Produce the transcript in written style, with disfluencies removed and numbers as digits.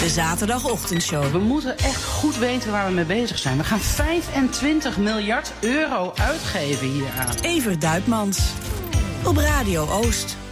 De zaterdagochtendshow. We moeten echt goed weten waar we mee bezig zijn. We gaan 25 miljard euro uitgeven hieraan. Evert Duipmans. Op Radio Oost.